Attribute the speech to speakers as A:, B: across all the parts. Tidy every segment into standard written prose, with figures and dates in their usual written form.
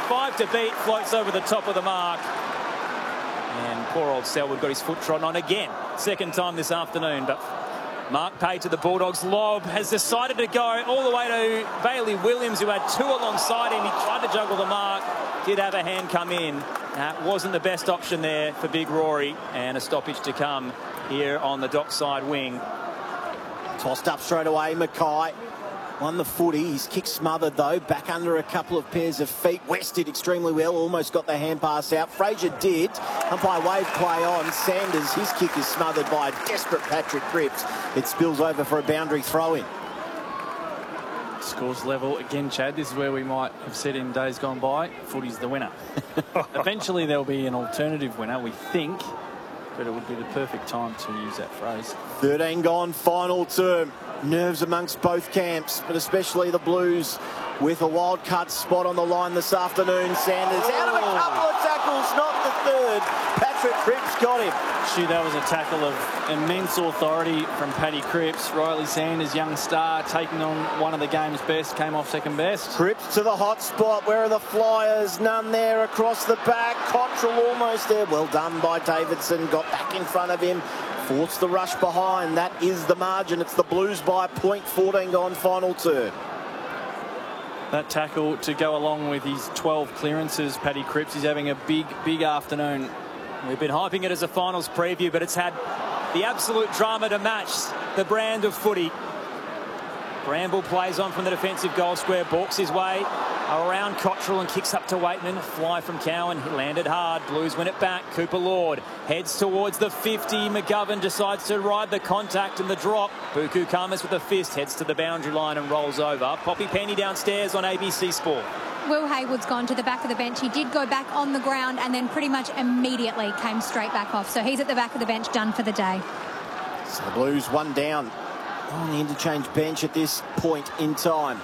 A: 5 to beat, floats over the top of the mark. And poor old Selwood got his foot trodden on again. Second time this afternoon, but Mark Pay to the Bulldogs. Lob has decided to go all the way to Bailey Williams, who had 2 alongside him. He tried to juggle the mark, did have a hand come in. That wasn't the best option there for Big Rory, and a stoppage to come here on the Dockside wing.
B: Tossed up straight away, Mackay. Won the footy. His kick smothered, though. Back under a couple of pairs of feet. West did extremely well. Almost got the hand pass out. Fraser did. Umpire wave play on. Sanders, his kick is smothered by a desperate Patrick Cripps. It spills over for a boundary throw-in.
C: Scores level again, Chad. This is where we might have said in days gone by, footy's the winner. Eventually there'll be an alternative winner, we think, but it would be the perfect time to use that phrase.
B: 13 gone, final term. Nerves amongst both camps, but especially the Blues, with a wild card spot on the line this afternoon. Sanders out of a couple of tackles, not the third. Patrick Cripps got him.
C: Shoot, that was a tackle of immense authority from Paddy Cripps. Riley Sanders, young star, taking on one of the game's best, came off second best.
B: Cripps to the hot spot. Where are the Flyers? None there across the back. Cottrell almost there. Well done by Davidson. Got back in front of him. Forced the rush behind. That is the margin. It's the Blues by a point. 14 gone, final term.
C: That tackle to go along with his 12 clearances, Paddy Cripps. He's having a big afternoon.
A: We've been hyping it as a finals preview, but it's had the absolute drama to match the brand of footy. Bramble plays on from the defensive goal square, balks his way around Cottrell and kicks up to Waitman. Fly from Cowan, he landed hard. Blues win it back. Cooper Lord heads towards the 50. McGovern decides to ride the contact and the drop. Buku Kamas with a fist heads to the boundary line and rolls over. Poppy Penny downstairs on ABC Sport.
D: Will Hayward's gone to the back of the bench. He did go back on the ground and then pretty much immediately came straight back off. So he's at the back of the bench, done for the day.
B: So the Blues one down on the interchange bench at this point in time.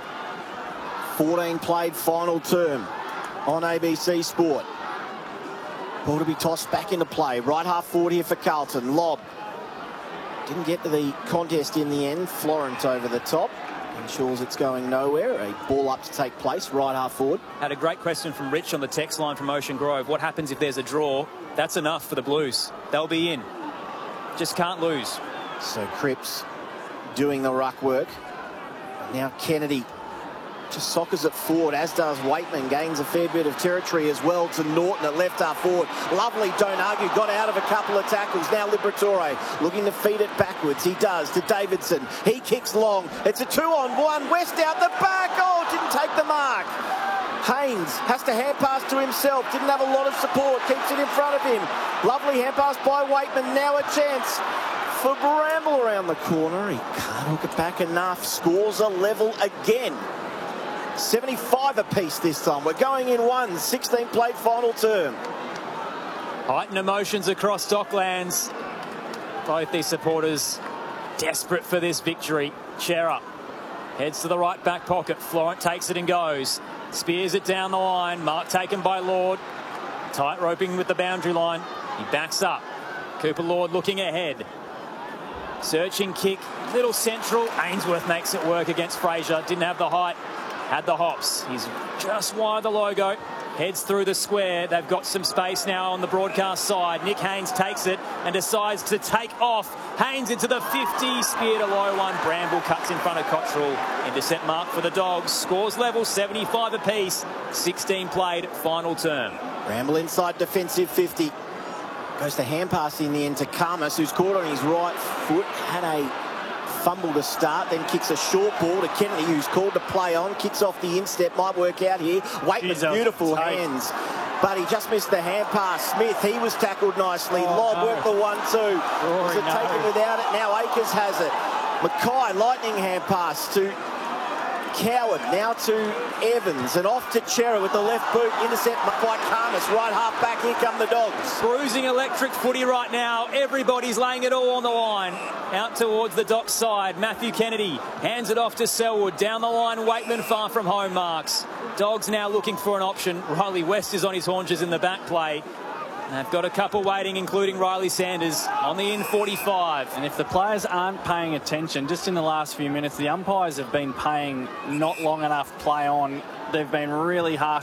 B: 14 played, final term on ABC Sport. Ball to be tossed back into play. Right half forward here for Carlton. Lob. Didn't get to the contest in the end. Florent over the top. Ensures it's going nowhere. A ball up to take place, right half forward.
A: Had a great question from Rich on the text line from Ocean Grove. What happens if there's a draw? That's enough for the Blues. They'll be in. Just can't lose.
B: So Cripps doing the ruck work. Now Kennedy just soccers it forward, as does Waitman. Gains a fair bit of territory as well to Norton at left half forward. Lovely, don't argue, got out of a couple of tackles. Now Liberatore looking to feed it backwards. He does to Davidson. He kicks long. It's a 2-on-1. West out the back. Oh, didn't take the mark. Haynes has to hand pass to himself. Didn't have a lot of support. Keeps it in front of him. Lovely hand pass by Waitman. Now a chance for Bramble around the corner. He can't hook it back enough. Scores a level again. 75 apiece this time. We're going in one. 16 played, final term.
A: Heightened emotions across Docklands. Both these supporters desperate for this victory. Chera heads to the right back pocket. Florent takes it and goes. Spears it down the line. Mark taken by Lord. Tight roping with the boundary line. He backs up. Cooper Lord looking ahead. Searching kick. Little central. Ainsworth makes it work against Fraser. Didn't have the height. Had the hops. He's just wide the logo. Heads through the square. They've got some space now on the broadcast side. Nick Haynes takes it and decides to take off. Haynes into the 50. Spear to low one. Bramble cuts in front of Cottrell. Intercept mark for the Dogs. Scores level, 75 apiece. 16 played, final term.
B: Bramble inside defensive 50. Goes to hand pass in the end to Kamas, who's caught on his right foot. Had a fumble to start, then kicks a short ball to Kennedy, who's called to play on. Kicks off the instep, might work out here. Waitman's beautiful hands, but he just missed the hand pass. Smith, he was tackled nicely. Lob worked the 1-2. Was it taken without it? Now Akers has it. Mackay, lightning hand pass to Coward, now to Evans, and off to Chera with the left boot. Intercept by Kamas, right half back. Here come the Dogs.
A: Bruising electric footy right now. Everybody's laying it all on the line. Out towards the dock side. Matthew Kennedy hands it off to Selwood. Down the line, Waitman far from home marks. Dogs now looking for an option. Riley West is on his haunches in the back play. They've got a couple waiting, including Riley Sanders on the in 45.
C: And if the players aren't paying attention, just in the last few minutes, the umpires have been paying not long enough play on. They've been really harsh